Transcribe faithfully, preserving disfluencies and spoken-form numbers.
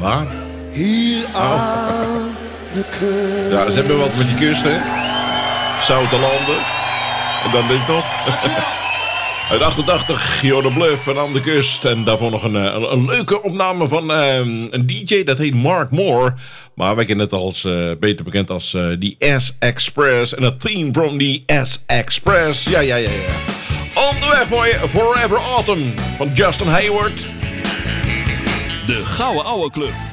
Waar? Hier aan de kust. Ja, ze hebben wat met die kust, hè. Zoute landen. En dan dit nog. Uit achtentachtig, Jordan Bluff en aan de kust. En daarvoor nog een, een, een leuke opname van uh, een D J, dat heet Mark Moore. Maar wij kennen het als, uh, beter bekend als de uh, S-Express. En het team from the S-Express. Ja, ja, ja, ja. On the way voor je, Forever Autumn van Justin Hayward. De Gouden Ouwe Club.